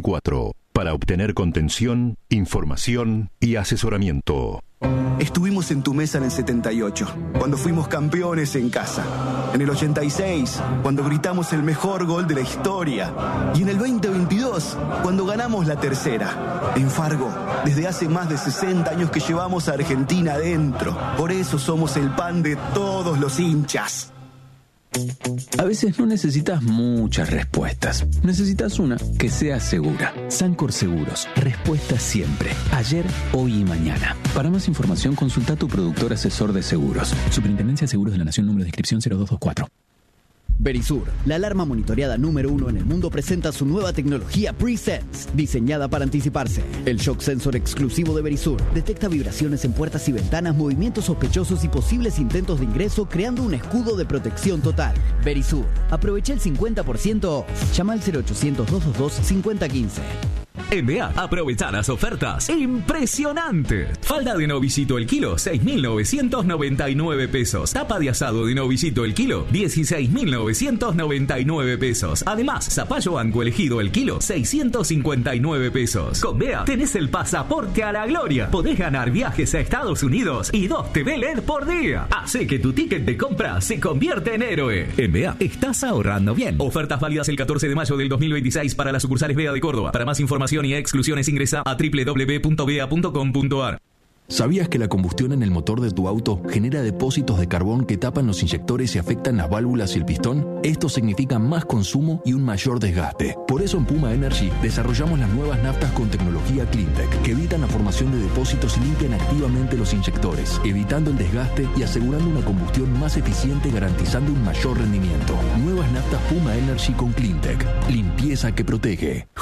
0224 para obtener contención, información y asesoramiento. Estuvimos en tu mesa en el 78, cuando fuimos campeones en casa. En el 86, cuando gritamos el mejor gol de la historia. Y en el 2022, cuando ganamos la tercera. En Fargo, desde hace más de 60 años que llevamos a Argentina adentro. Por eso somos el pan de todos los hinchas. A veces no necesitas muchas respuestas. Necesitas una que sea segura. Sancor Seguros. Respuesta siempre. Ayer, hoy y mañana. Para más información, consulta a tu productor asesor de seguros. Superintendencia de Seguros de la Nación, número de inscripción 0224. Verisur, la alarma monitoreada número 1 en el mundo, presenta su nueva tecnología Pre-Sense, diseñada para anticiparse. El shock sensor exclusivo de Verisur detecta vibraciones en puertas y ventanas, movimientos sospechosos y posibles intentos de ingreso, creando un escudo de protección total. Verisur, aprovecha el 50% off. Llama al 0800-222-5015. NBA, aprovecha las ofertas impresionantes. Falda de novicito el kilo, 6.999 pesos. Tapa de asado de novicito el kilo, 16.999 pesos. Además, zapallo anco elegido el kilo, 659 pesos. Con BEA tenés el pasaporte a la gloria. Podés ganar viajes a Estados Unidos y 2 TV LED por día. Hace que tu ticket de compra se convierta en héroe. En BEA estás ahorrando bien. Ofertas válidas el 14 de mayo del 2026 para las sucursales BEA de Córdoba. Para más información y exclusiones ingresa a www.bea.com.ar. ¿Sabías que la combustión en el motor de tu auto genera depósitos de carbón que tapan los inyectores y afectan las válvulas y el pistón? Esto significa más consumo y un mayor desgaste. Por eso en Puma Energy desarrollamos las nuevas naftas con tecnología CleanTech, que evitan la formación de depósitos y limpian activamente los inyectores, evitando el desgaste y asegurando una combustión más eficiente, garantizando un mayor rendimiento. Nuevas naftas Puma Energy con CleanTech. Limpieza que protege.